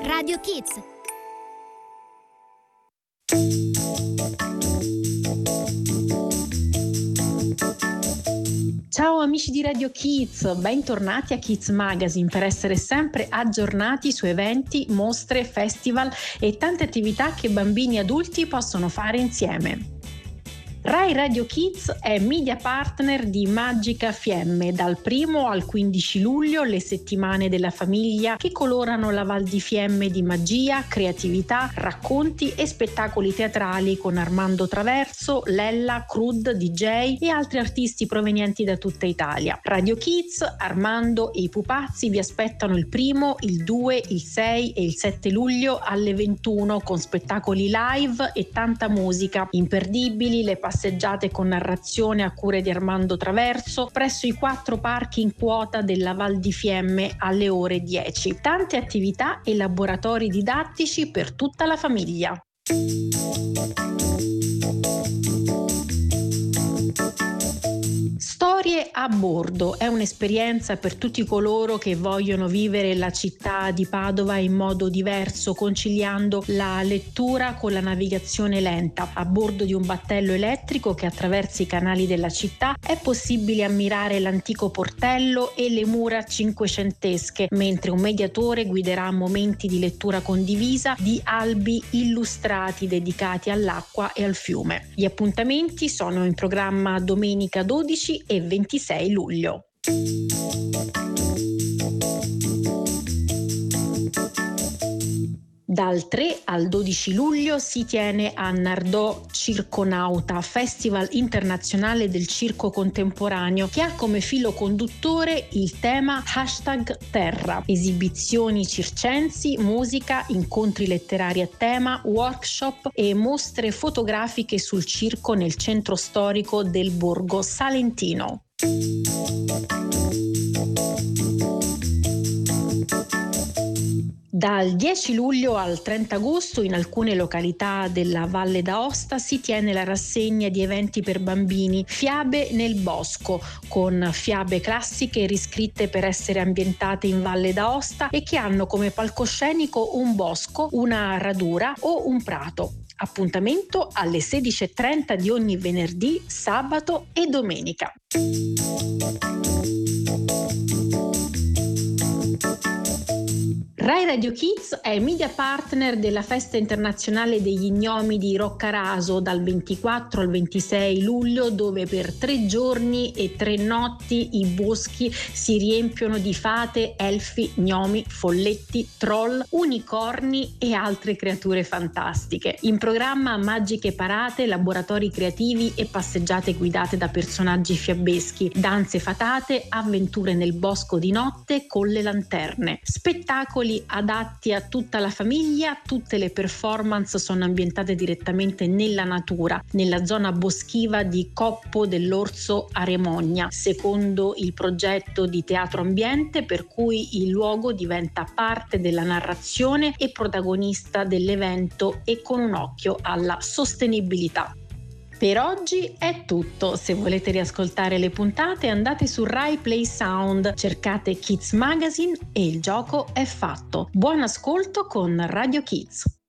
Radio Kids. Ciao amici di Radio Kids, bentornati a Kids Magazine per essere sempre aggiornati su eventi, mostre, festival e tante attività che bambini e adulti possono fare insieme. Rai Radio Kids è media partner di Magica Fiemme. Dal 1 al 15 luglio le settimane della famiglia che colorano la Val di Fiemme di magia, creatività, racconti e spettacoli teatrali con Armando Traverso, Lella, Crud, DJ e altri artisti provenienti da tutta Italia. Radio Kids, Armando e i pupazzi vi aspettano il 1, il 2, il 6 e il 7 luglio alle 21 con spettacoli live e tanta musica, imperdibili le passeggiate con narrazione a cura di Armando Traverso presso i 4 parchi in quota della Val di Fiemme alle ore 10. Tante attività e laboratori didattici per tutta la famiglia. Storie a bordo è un'esperienza per tutti coloro che vogliono vivere la città di Padova in modo diverso, conciliando la lettura con la navigazione lenta. A bordo di un battello elettrico che attraversa i canali della città è possibile ammirare l'antico portello e le mura cinquecentesche, mentre un mediatore guiderà momenti di lettura condivisa di albi illustrati dedicati all'acqua e al fiume. Gli appuntamenti sono in programma domenica 12 e 26 luglio. Dal 3 al 12 luglio si tiene a Nardò Circonauta, Festival internazionale del circo contemporaneo, che ha come filo conduttore il tema #Terra. Esibizioni circensi, musica, incontri letterari a tema, workshop e mostre fotografiche sul circo nel centro storico del Borgo Salentino. Dal 10 luglio al 30 agosto in alcune località della Valle d'Aosta si tiene la rassegna di eventi per bambini Fiabe nel Bosco, con fiabe classiche riscritte per essere ambientate in Valle d'Aosta e che hanno come palcoscenico un bosco, una radura o un prato. Appuntamento alle 16:30 di ogni venerdì, sabato e domenica. Rai Radio Kids è media partner della Festa Internazionale degli Gnomi di Roccaraso dal 24 al 26 luglio, dove per 3 giorni e 3 notti i boschi si riempiono di fate, elfi, gnomi, folletti, troll, unicorni e altre creature fantastiche. In programma magiche parate, laboratori creativi e passeggiate guidate da personaggi fiabeschi, danze fatate, avventure nel bosco di notte con le lanterne, spettacoli adatti a tutta la famiglia. Tutte le performance sono ambientate direttamente nella natura, nella zona boschiva di Coppo dell'Orso a Remogna, secondo il progetto di teatro ambiente, per cui il luogo diventa parte della narrazione e protagonista dell'evento e con un occhio alla sostenibilità. Per oggi è tutto. Se volete riascoltare le puntate andate su Rai Play Sound, cercate Kids Magazine e il gioco è fatto. Buon ascolto con Radio Kids.